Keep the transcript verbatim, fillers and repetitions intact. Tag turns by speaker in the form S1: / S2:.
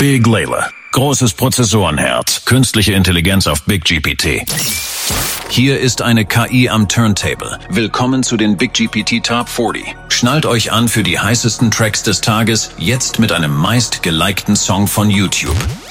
S1: Big Layla. Großes Prozessorenherz, künstliche Intelligenz auf Big G P T. Hier ist eine K I am Turntable. Willkommen zu den Big G P T Top vierzig. Schnallt euch an für die heißesten Tracks des Tages, jetzt mit einem meist gelikten Song von YouTube.